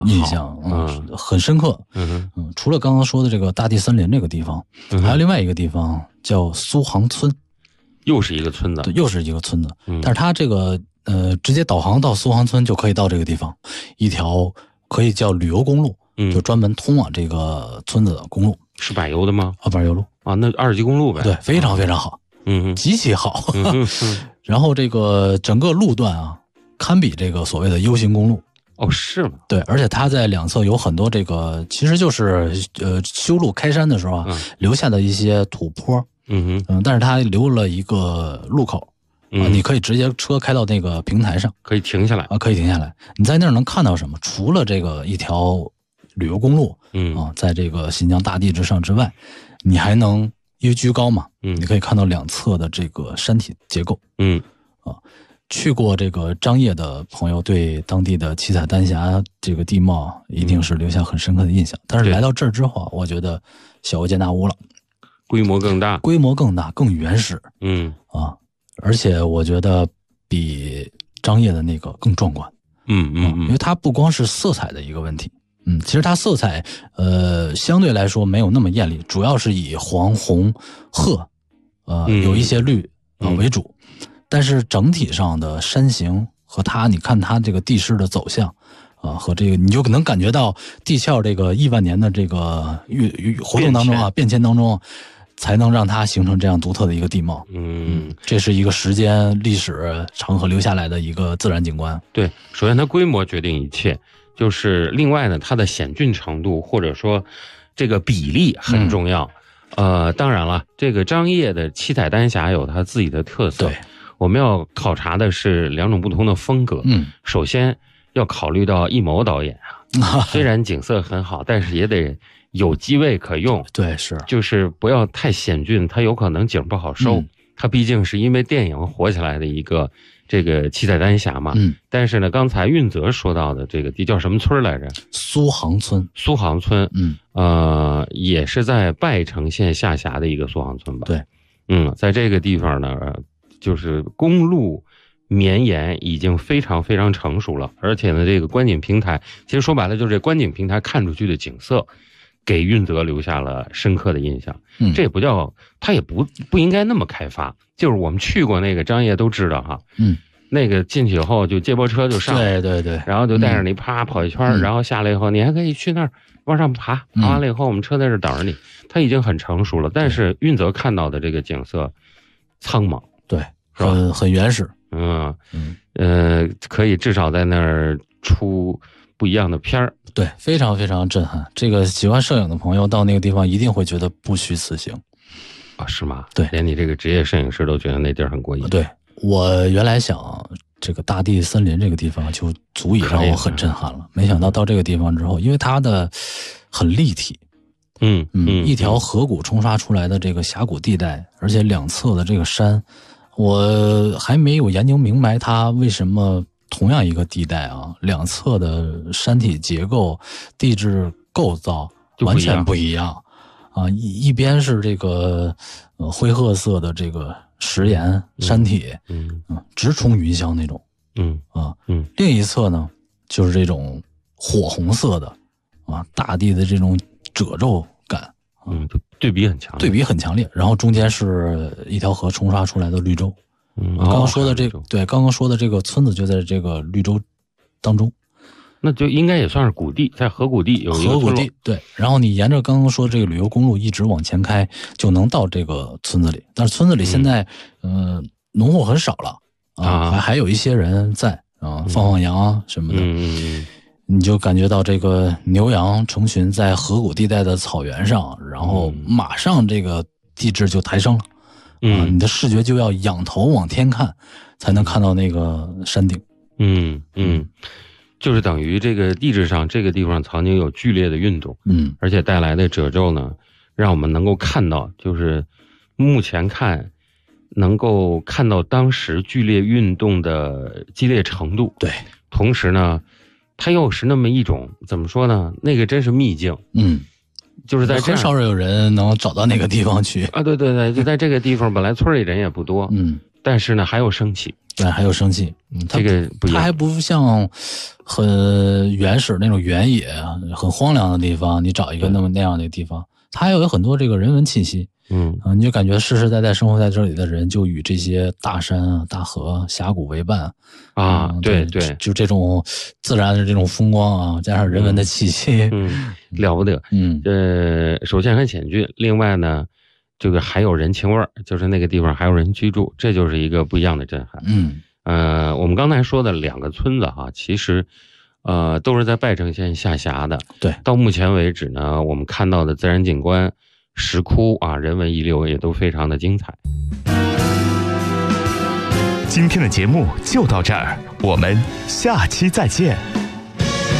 印象，很深刻。除了刚刚说的这个大地森林这个地方，还有另外一个地方叫苏杭村， 又是一个村子， 对，又是一个村子。但是它这个直接导航到苏杭村就可以到这个地方，一条可以叫旅游公路，就专门通往这个村子的公路。 是柏油的吗？ 柏油路啊，那20级公路呗。 对，非常非常好，极其好。然后这个整个路段啊，堪比这个所谓的 U 型公路。 哦，是吗？ 对，而且它在两侧有很多这个，其实就是修路开山的时候啊，留下的一些土坡。但是它留了一个路口，你可以直接车开到那个平台上， 可以停下来啊，可以停下来。你在那儿能看到什么？除了这个一条旅游公路，在这个新疆大地之上之外，你还能因为居高嘛，你可以看到两侧的这个山体结构。去过这个张掖的朋友对当地的七彩丹霞这个地貌一定是留下很深刻的印象。但是来到这儿之后，我觉得小巫见大巫了， 规模更大， 更原始。而且我觉得比张掖的那个更壮观。因为它不光是色彩的一个问题。其实它色彩相对来说没有那么艳丽，主要是以黄、红、褐有一些绿为主。但是整体上的山形和你看它这个地势的走向和这个你就能感觉到地壳这个亿万年的这个活动当中变迁当中，才能让它形成这样独特的一个地貌。这是一个时间历史长河留下来的一个自然景观。 对，首先它规模决定一切，就是另外呢，它的险峻程度或者说这个比例很重要。当然了，这个张掖的七彩丹霞有它自己的特色。对，我们要考察的是两种不同的风格。首先要考虑到艺谋导演虽然景色很好，但是也得有机位可用。对，是，就是不要太险峻，它有可能景不好收。它毕竟是因为电影火起来的一个这个七彩丹霞嘛。但是呢，刚才运泽说到的这个地叫什么村来着？苏杭村。也是在拜城县下辖的一个苏杭村吧？对。在这个地方呢，就是公路绵延已经非常非常成熟了，而且呢，这个观景平台，其实说白了就是这观景平台看出去的景色，给运泽留下了深刻的印象。这也不叫，它也不应该那么开发，就是我们去过那个张掖都知道哈。那个进去以后就接驳车就上，对，然后就带着你啪跑一圈，然后下来以后你还可以去那儿往上爬，爬完了以后我们车在这等着你。它已经很成熟了，但是运泽看到的这个景色苍茫。对，是吧？很原始。可以至少在那儿出不一样的片儿。对，非常非常震撼。这个喜欢摄影的朋友到那个地方一定会觉得不虚此行。是吗？对，连你这个职业摄影师都觉得那地儿很过瘾。对，我原来想这个大地森林这个地方就足以让我很震撼了，没想到到这个地方之后，因为它的很立体。一条河谷冲刷出来的这个峡谷地带，而且两侧的这个山，我还没有研究明白它为什么同样一个地带两侧的山体结构、地质构造完全不一样一边是这个灰褐色的这个石岩山体，直冲云霄那种，另一侧呢就是这种火红色的大地的这种褶皱感，对比很强烈。然后中间是一条河冲刷出来的绿洲，刚刚说的这个村子就在这个绿洲当中，那就应该也算是谷地，在河谷地有一个河谷地。对，然后你沿着刚刚说这个旅游公路一直往前开，就能到这个村子里。但是村子里现在农户很少了还有一些人在放羊什么的。你就感觉到这个牛羊成群在河谷地带的草原上，然后马上这个地质就抬升了，你的视觉就要仰头往天看，才能看到那个山顶。就是等于这个地质上这个地方曾经有剧烈的运动，而且带来的褶皱呢，让我们能够看到，就是目前看能够看到当时剧烈运动的激烈程度。对，同时呢。它又是那么一种怎么说呢？那个真是秘境，就是在很少有人能找到那个地方去啊。对，就在这个地方，本来村里人也不多， 但是呢还有生气。 对，还有生气。 这个不一样， 它还不像很原始那种原野、很荒凉的地方，你找一个那样的地方，它还有很多这个人文气息。你就感觉世世代代生活在这里的人，就与这些大山、大河、峡谷为伴啊。对对， 就这种自然的这种风光啊，加上人文的气息， 了不得。首先很险峻，另外呢，这个还有人情味儿，就是那个地方还有人居住，这就是一个不一样的震撼。我们刚才说的2个村子啊，其实都是在拜城县下辖的。 对， 到目前为止呢，我们看到的自然景观、石窟啊，人文遗留也都非常的精彩。 今天的节目就到这儿，我们下期再见。